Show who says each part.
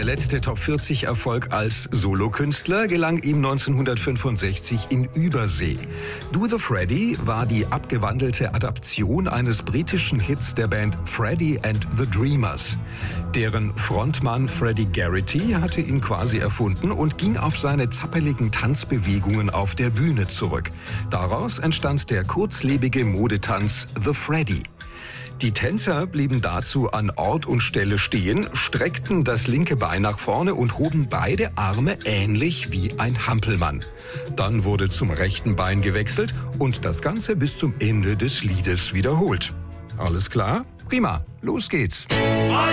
Speaker 1: letzte Top-40-Erfolg als Solokünstler gelang ihm 1965 in Übersee. Do the Freddy war die abgewandelte Adaption eines britischen Hits der Band Freddie and the Dreamers. Deren Frontmann Freddie Garrity hatte ihn quasi erfunden und ging auf seine zappeligen Tanzbewegungen auf der Bühne zurück. Daraus entstand der kurzlebige Modetanz The Freddy. Die Tänzer blieben dazu an Ort und Stelle stehen, streckten das linke Bein nach vorne und hoben beide Arme ähnlich wie ein Hampelmann. Dann wurde zum rechten Bein gewechselt und das Ganze bis zum Ende des Liedes wiederholt. Alles klar? Prima, los geht's.